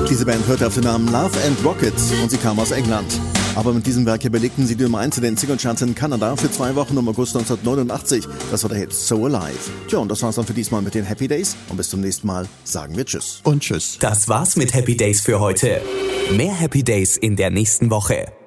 Diese Band hörte auf den Namen Love and Rockets und sie kam aus England. Aber mit diesem Werk belegten sie die Nummer 1 in den Singlecharts in Kanada für 2 Wochen im August 1989. Das war der Hit So Alive. Tja, und das war's dann für diesmal mit den Happy Days. Und bis zum nächsten Mal sagen wir Tschüss. Und Tschüss. Das war's mit Happy Days für heute. Mehr Happy Days in der nächsten Woche.